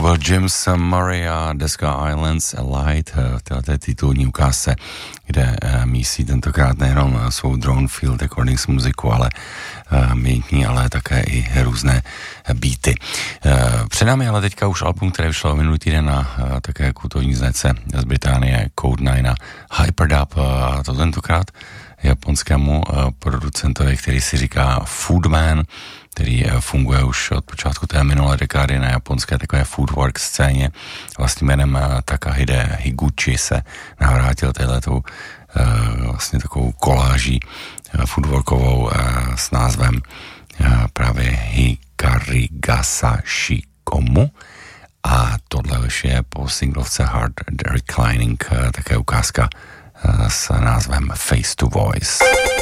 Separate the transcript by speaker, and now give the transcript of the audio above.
Speaker 1: byl James Murray a Deska Islands Light v této titulní ukázce, kde mísí tentokrát nejenom svou Drone Field Recordings muziku, ale místní, ale také i různé beaty. Před námi ale teďka už album, které vyšlo minulý týden na také kultovní značce z Británie Code 9 a Hyperdub, a to tentokrát japonskému producentovi, který si říká Foodman, který funguje už od počátku té minulé dekády na japonské takové foodwork scéně. Vlastním jménem Takahide Higuchi se navrátil téhletou vlastně takovou koláží foodworkovou s názvem právě Hikarigasa Shikomu. A tohle už je po singlovce Hard Reclining také ukázka s názvem Face to Voice.